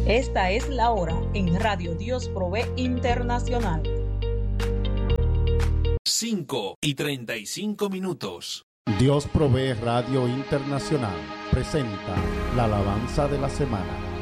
Esta es la hora en Radio Dios Provee Internacional. 5:35. Dios Provee Radio Internacional presenta la alabanza de la semana.